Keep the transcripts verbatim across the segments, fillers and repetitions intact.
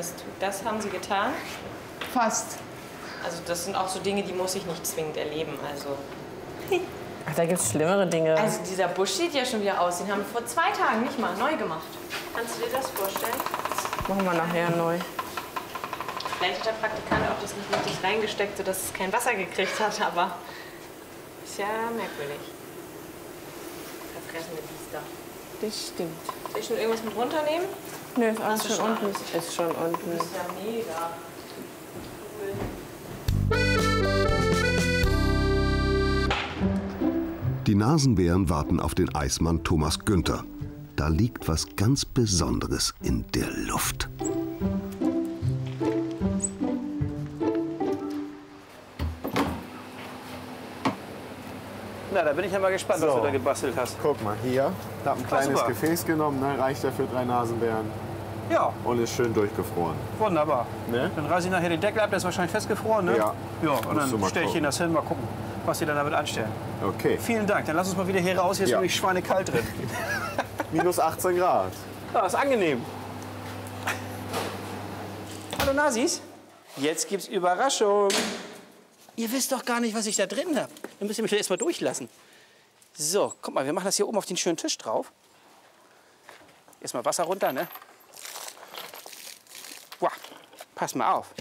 das, das haben sie getan. Fast. Also das sind auch so Dinge, die muss ich nicht zwingend erleben. Also, Ach, da gibt es schlimmere Dinge. also dieser Busch sieht ja schon wieder aus. Den haben wir vor zwei Tagen nicht mal neu gemacht. Kannst du dir das vorstellen? Machen wir nachher neu. Vielleicht hat der Praktikant auch das nicht richtig reingesteckt, sodass es kein Wasser gekriegt hat, aber ist ja merkwürdig. Verfressene Biester. Das stimmt. Soll ich schon irgendwas mit runternehmen? Nö, ist alles Hast du schon schon unten. alles? Ist schon unten. Das ist ja mega. Die Nasenbären warten auf den Eismann Thomas Günther. Da liegt was ganz Besonderes in der Luft. Na, da bin ich ja mal gespannt, So. was du da gebastelt hast. Guck mal, hier. Ich habe ein kleines super. Gefäß genommen, ne? Reicht ja für drei Nasenbären. Ja, Und ist schön durchgefroren. wunderbar. Ne? Dann reiße ich nachher den Deckel ab, der ist wahrscheinlich festgefroren, ne? Ja. Ja, und Musst du dann mal stelle ich gucken. Ihnen das hin, mal gucken, was Sie dann damit anstellen. Okay. Vielen Dank, dann lass uns mal wieder hier raus, hier ist Ja. nämlich schweinekalt drin. Minus achtzehn Grad. Ja, ist angenehm. Hallo Nasis, jetzt gibt's Überraschung. Ihr wisst doch gar nicht, was ich da drin habe. Dann müsst ihr mich erst mal durchlassen. So, guck mal, wir machen das hier oben auf den schönen Tisch drauf. Erstmal Wasser runter, ne? Boah, pass mal auf.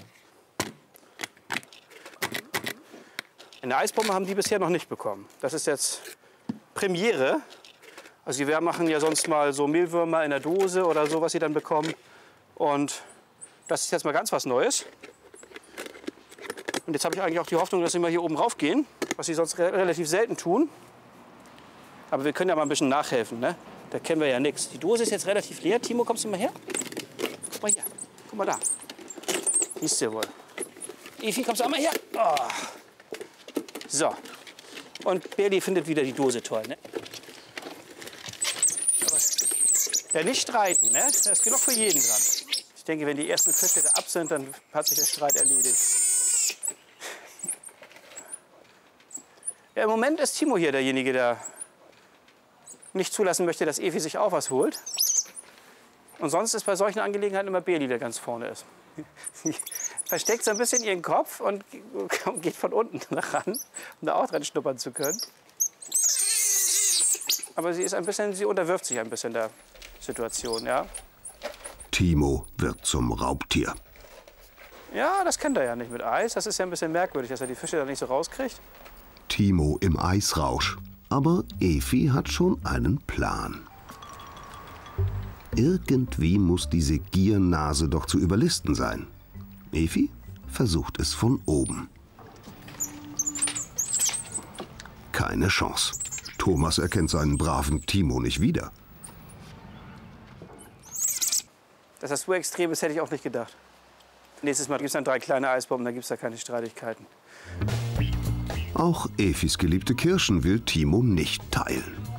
Eine Eisbombe haben die bisher noch nicht bekommen. Das ist jetzt Premiere. Also wir machen ja sonst mal so Mehlwürmer in der Dose oder so, was sie dann bekommen. Und das ist jetzt mal ganz was Neues. Und jetzt habe ich eigentlich auch die Hoffnung, dass sie mal hier oben rauf gehen, was sie sonst re relativ selten tun. Aber wir können ja mal ein bisschen nachhelfen, ne? Da kennen wir ja nichts. Die Dose ist jetzt relativ leer. Timo, kommst du mal her? Guck mal hier. Guck mal da. Siehst du wohl. Evi, kommst du auch mal her? Oh. So. Und Berli findet wieder die Dose toll, ne? Aber ja, nicht streiten, ne? Da ist genug für jeden dran. Ich denke, wenn die ersten Fische da ab sind, dann hat sich der Streit erledigt. Ja, im Moment ist Timo hier derjenige, der nicht zulassen möchte, dass Evi sich auch was holt. Und sonst ist bei solchen Angelegenheiten immer Berli, der ganz vorne ist. Sie versteckt so ein bisschen ihren Kopf und geht von unten ran, um da auch dran schnuppern zu können. Aber sie ist ein bisschen, sie unterwirft sich ein bisschen der Situation, ja. Timo wird zum Raubtier. Ja, das kennt er ja nicht mit Eis. Das ist ja ein bisschen merkwürdig, dass er die Fische da nicht so rauskriegt. Timo im Eisrausch. Aber Evi hat schon einen Plan. Irgendwie muss diese Giernase doch zu überlisten sein. Evi versucht es von oben. Keine Chance. Thomas erkennt seinen braven Timo nicht wieder. Dass das so extrem ist, hätte ich auch nicht gedacht. Nächstes Mal gibt es dann drei kleine Eisbomben, dann gibt es da keine Streitigkeiten. Auch Evis geliebte Kirschen will Timo nicht teilen.